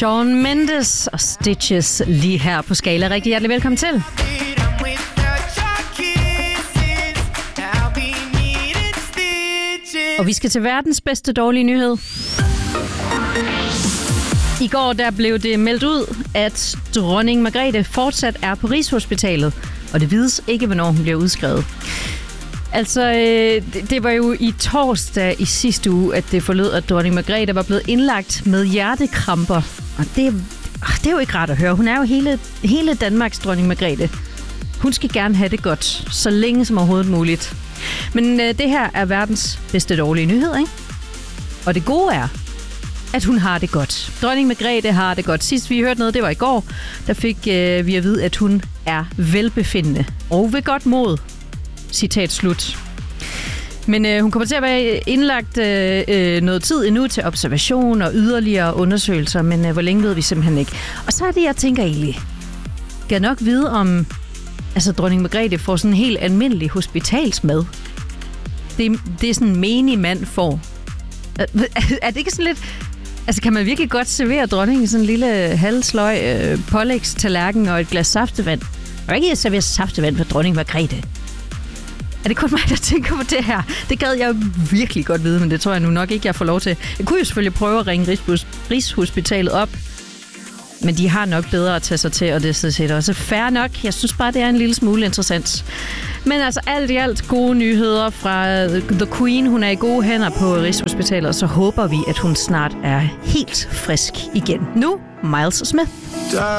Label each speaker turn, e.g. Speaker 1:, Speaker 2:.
Speaker 1: Shawn Mendes og Stitches lige her på Skala. Rigtig hjertelig velkommen til. Og vi skal til verdens bedste dårlige nyhed. I går der blev det meldt ud, at dronning Margrethe fortsat er på Rigshospitalet, og det vides ikke, hvornår hun bliver udskrevet. Altså, det var jo i torsdag i sidste uge, at det forlød, at dronning Margrethe var blevet indlagt med hjertekramper. Og det er jo ikke rart at høre. Hun er jo hele Danmarks dronning Margrethe. Hun skal gerne have det godt, så længe som overhovedet muligt. Men det her er verdens bedste dårlige nyhed, ikke? Og det gode er, at hun har det godt. Dronning Margrethe har det godt. Sidst vi hørte noget, det var i går. Der fik vi at vide, at hun er velbefindende og ved godt mod. Citat slut. Men hun kommer til at være indlagt noget tid endnu til observation og yderligere undersøgelser, men hvor længe ved vi simpelthen ikke. Og så er det, jeg tænker egentlig, skal jeg nok vide om dronning Margrethe får sådan en helt almindelig hospitalsmad. Det er sådan en menig mand får. Er det ikke sådan lidt... Altså, kan man virkelig godt servere dronningen sådan en lille halvsløj pålægstallerken og et glas saftevand? Og ikke servere saftevand for dronning Margrethe. Er det kun mig, der tænker på det her? Det gad jeg virkelig godt vide, men det tror jeg nu nok ikke, jeg får lov til. Jeg kunne jo selvfølgelig prøve at ringe Rigshospitalet op, men de har nok bedre at tage sig til, og det er også fair nok. Jeg synes bare, det er en lille smule interessant. Men altså alt i alt gode nyheder fra The Queen. Hun er i gode hænder på Rigshospitalet, og så håber vi, at hun snart er helt frisk igen. Nu, Miles Smith.